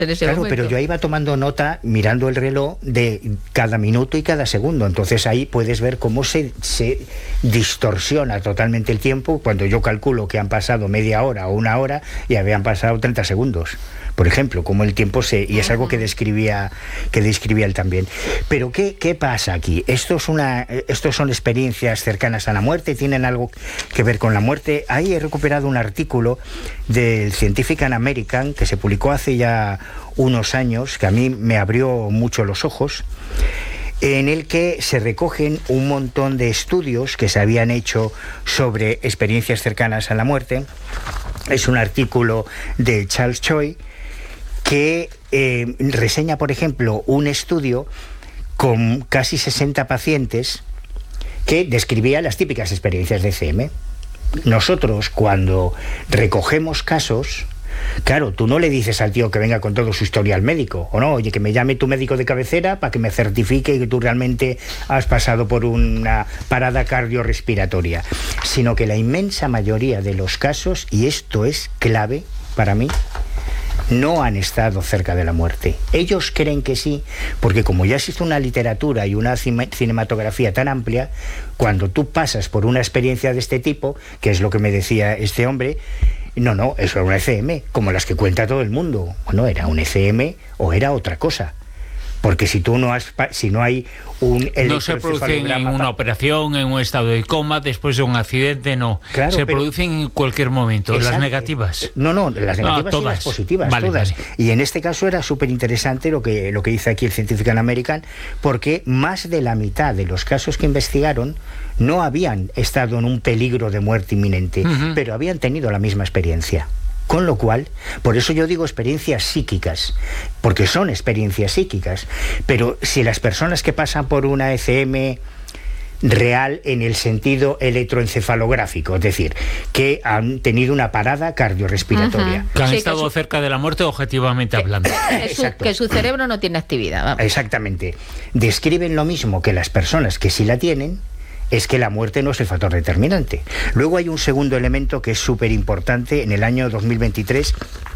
en ese Claro, momento. pero yo iba tomando nota, mirando el reloj de cada minuto y cada segundo. Entonces ahí puedes ver cómo se distorsiona totalmente el tiempo cuando yo calculo que han pasado media hora o una hora y habían pasado 30 segundos. Por ejemplo, cómo el tiempo y es algo que describía él también. Pero ¿qué pasa aquí? Estos son experiencias cercanas a la muerte, tienen algo que ver con la muerte. Ahí he recuperado un artículo del Scientific American que se publicó hace ya unos años, que a mí me abrió mucho los ojos, en el que se recogen un montón de estudios que se habían hecho sobre experiencias cercanas a la muerte. Es un artículo de Charles Choi que reseña, por ejemplo, un estudio con casi 60 pacientes que describía las típicas experiencias de ECM. Nosotros, cuando recogemos casos, claro, tú no le dices al tío que venga con todo su historial médico, o no, oye, que me llame tu médico de cabecera para que me certifique que tú realmente has pasado por una parada cardiorrespiratoria, sino que la inmensa mayoría de los casos, y esto es clave para mí, no han estado cerca de la muerte. Ellos creen que sí, porque como ya existe una literatura y una cinematografía tan amplia, cuando tú pasas por una experiencia de este tipo, que es lo que me decía este hombre, no, eso era una ECM, como las que cuenta todo el mundo. Bueno, era un ECM o era otra cosa. Porque si no hay un electroencefalograma... No se producen en una operación, en un estado de coma, después de un accidente, no. Claro, se producen en cualquier momento. Exacto. ¿Las negativas? No, las negativas y las positivas, vale, todas. Vale. Y en este caso era súper interesante lo que dice aquí el Scientific American, porque más de la mitad de los casos que investigaron no habían estado en un peligro de muerte inminente, pero habían tenido la misma experiencia. Con lo cual, por eso yo digo experiencias psíquicas, porque son experiencias psíquicas, pero si las personas que pasan por una ECM real en el sentido electroencefalográfico, es decir, que han tenido una parada cardiorrespiratoria. Que han estado cerca de la muerte objetivamente hablando. Que su cerebro no tiene actividad. Vamos. Exactamente. Describen lo mismo que las personas que sí la tienen, es que la muerte no es el factor determinante. Luego hay un segundo elemento que es súper importante. En el año 2023,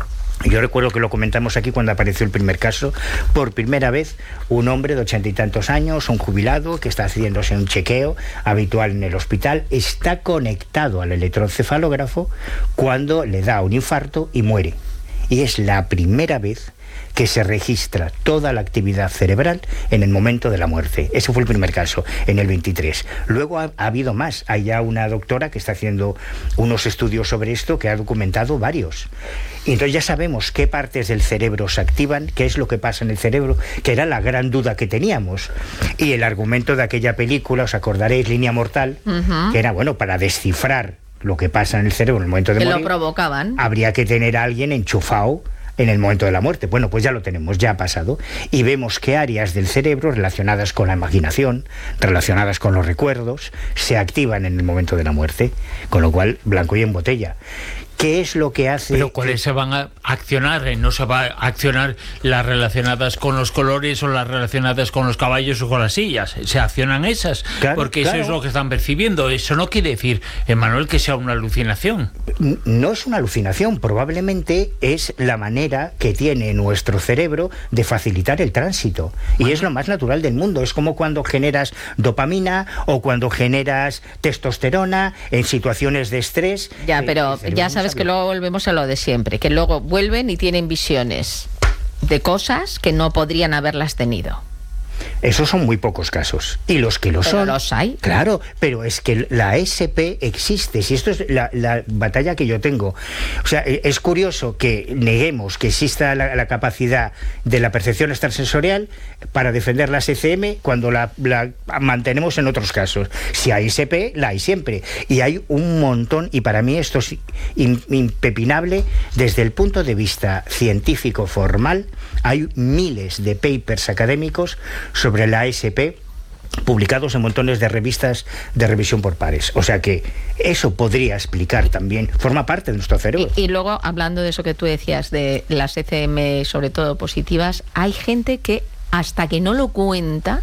yo recuerdo que lo comentamos aquí cuando apareció el primer caso, por primera vez un hombre de 80 y tantos años, un jubilado que está haciéndose un chequeo habitual en el hospital, está conectado al electroencefalógrafo cuando le da un infarto y muere. Y es la primera vez que se registra toda la actividad cerebral en el momento de la muerte. Ese fue el primer caso, en el 23. Luego ha habido más. Hay ya una doctora que está haciendo unos estudios sobre esto, que ha documentado varios. Y entonces ya sabemos qué partes del cerebro se activan, qué es lo que pasa en el cerebro, que era la gran duda que teníamos. Y el argumento de aquella película, os acordaréis, Línea Mortal, que era, bueno, para descifrar lo que pasa en el cerebro en el momento de morir, que lo provocaban, habría que tener a alguien enchufado en el momento de la muerte. Bueno, pues ya lo tenemos, ya ha pasado. Y vemos que áreas del cerebro relacionadas con la imaginación, relacionadas con los recuerdos, se activan en el momento de la muerte. Con lo cual, blanco y en botella. ¿Qué es lo que hace? ¿Pero cuáles se van a accionar? ¿No se va a accionar las relacionadas con los colores o las relacionadas con los caballos o con las sillas? ¿Se accionan esas? Claro, porque eso es lo que están percibiendo. Eso no quiere decir, Emmanuel, que sea una alucinación. No es una alucinación, probablemente es la manera que tiene nuestro cerebro de facilitar el tránsito. Y es lo más natural del mundo. Es como cuando generas dopamina o cuando generas testosterona en situaciones de estrés. Ya, pero ya sabes que luego volvemos a lo de siempre, que luego vuelven y tienen visiones de cosas que no podrían haberlas tenido. Esos son muy pocos casos. Y los que lo pero son... los hay. Claro, pero es que la SP existe. Si esto es la batalla que yo tengo. O sea, es curioso que neguemos que exista la capacidad de la percepción extrasensorial para defender las ECM cuando la mantenemos en otros casos. Si hay SP, la hay siempre. Y hay un montón, y para mí esto es impepinable desde el punto de vista científico formal. Hay miles de papers académicos sobre la ASP publicados en montones de revistas de revisión por pares. O sea que eso podría explicar también, forma parte de nuestro cerebro. Y luego, hablando de eso que tú decías, de las ECM, sobre todo positivas, hay gente que hasta que no lo cuenta,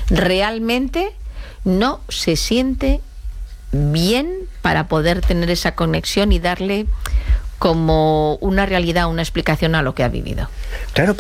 realmente no se siente bien para poder tener esa conexión y darle como una realidad, una explicación a lo que ha vivido. Claro.